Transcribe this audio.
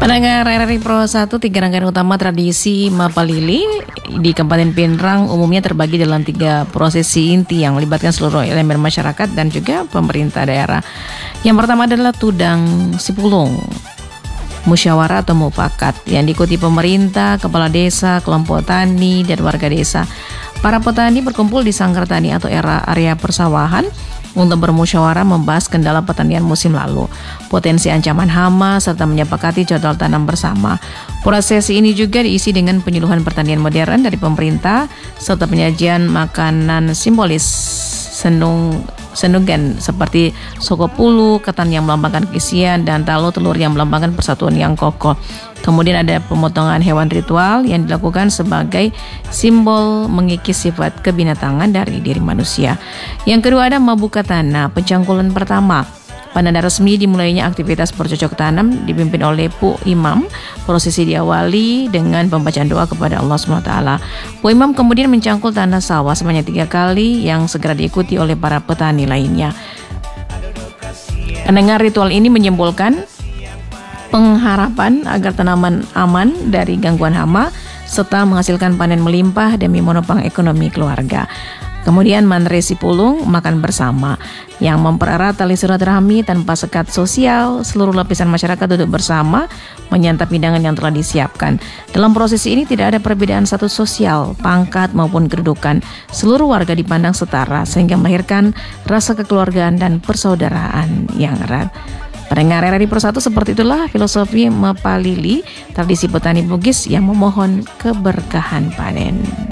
Pendengar RRI Pro 1, tiga rangkaian utama tradisi Mapalili di Kabupaten Pinrang umumnya terbagi dalam 3 prosesi inti yang melibatkan seluruh elemen masyarakat dan juga pemerintah daerah. Yang pertama adalah Tudang Sipulung, musyawarah atau mufakat yang diikuti pemerintah, kepala desa, kelompok tani, dan warga desa. Para petani berkumpul di sangkar tani atau area persawahan untuk bermusyawarah membahas kendala pertanian musim lalu, potensi ancaman hama, serta menyepakati jadwal tanam bersama. Prosesi ini juga diisi dengan penyuluhan pertanian modern dari pemerintah, serta penyajian makanan simbolis sendugan seperti sokopulu, ketan yang melambangkan keisian, dan talo telur yang melambangkan persatuan yang kokoh. Kemudian ada pemotongan hewan ritual yang dilakukan sebagai simbol mengikis sifat kebinatangan dari diri manusia. Yang kedua ada Mabuka Tanah, pencangkulan pertama. Penanda resmi dimulainya aktivitas bercocok tanam dipimpin oleh Pu Imam. Prosesi diawali dengan pembacaan doa kepada Allah SWT. Pu Imam kemudian mencangkul tanah sawah sebanyak 3 kali yang segera diikuti oleh para petani lainnya. Pendengar, ritual ini menyimbolkan pengharapan agar tanaman aman dari gangguan hama serta menghasilkan panen melimpah demi menopang ekonomi keluarga. Kemudian Manre Sipulung, makan bersama, yang mempererat tali silaturahmi tanpa sekat sosial. Seluruh lapisan masyarakat duduk bersama menyantap hidangan yang telah disiapkan. Dalam prosesi ini tidak ada perbedaan status sosial, pangkat maupun kedudukan. Seluruh warga dipandang setara sehingga melahirkan rasa kekeluargaan dan persaudaraan yang erat. Pendengar RRI Pro 1, seperti itulah filosofi Mapalili, tradisi petani Bugis yang memohon keberkahan panen.